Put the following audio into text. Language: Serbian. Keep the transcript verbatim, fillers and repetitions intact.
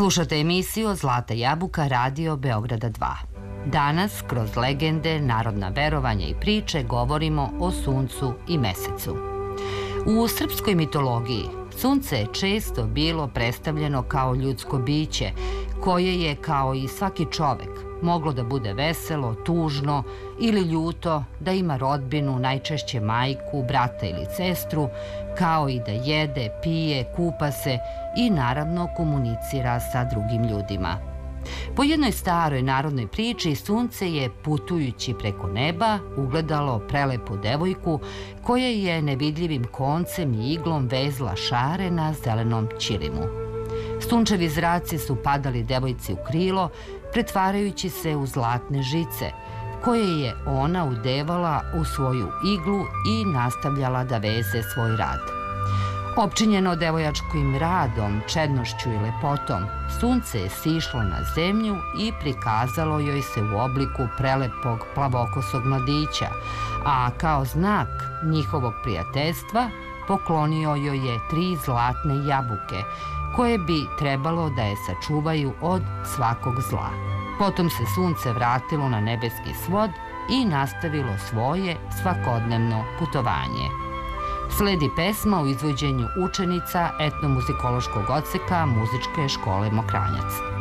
Slušate emisiju Zlata jabuka Radio Beograda dva. Danas, kroz legende, narodna verovanja i priče, govorimo o suncu i mesecu. U srpskoj mitologiji sunce je često bilo predstavljeno kao ljudsko biće, koje je, kao i svaki čovek, moglo da bude veselo, tužno ili ljuto, da ima rodbinu, najčešće majku, brata ili sestru, kao i da jede, pije, kupa se i naravno komunicira sa drugim ljudima. Po jednoj staroj narodnoj priči, sunce je, putujući preko neba, ugledalo prelepu devojku koja je nevidljivim koncem i iglom vezla šare na zelenom ćirimu. Sunčevi zraci su padali devojci u krilo, pretvarajući se u zlatne žice, koje je ona udevala u svoju iglu i nastavljala da veze svoj rad. Opčinjeno devojačkim radom, čednošću i lepotom, sunce je sišlo na zemlju i prikazalo joj se u obliku prelepog plavokosog mladića, a kao znak njihovog prijateljstva poklonio joj je tri zlatne jabuke, koje bi trebalo da je sačuvaju od svakog zla. Potom se sunce vratilo na nebeski svod i nastavilo svoje svakodnevno putovanje. Sledi pesma u izvođenju učenica etnomuzikološkog odseka Muzičke škole Mokranjac.